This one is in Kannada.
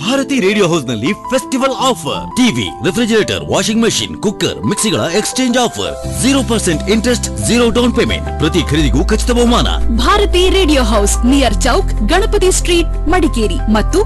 ಭಾರತಿ ರೇಡಿಯೋ ಹೌಸ್ ನಲ್ಲಿ festival offer TV, refrigerator, washing machine, cooker, ಮಿಕ್ಸಿಗಳ exchange offer, 0% interest, 0 down payment, ಪ್ರತಿ ಖರೀದಿಗೂ ಖಚಿತ ಬಹುಮಾನ. Bharati radio house near Chowk, Ganapati street, Madikeri ಮತ್ತು